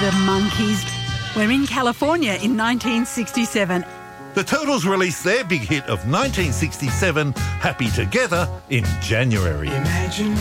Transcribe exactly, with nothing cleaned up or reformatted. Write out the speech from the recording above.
The Monkees. We're in California in nineteen sixty-seven. The Turtles released their big hit of nineteen sixty-seven, Happy Together, in January. Imagine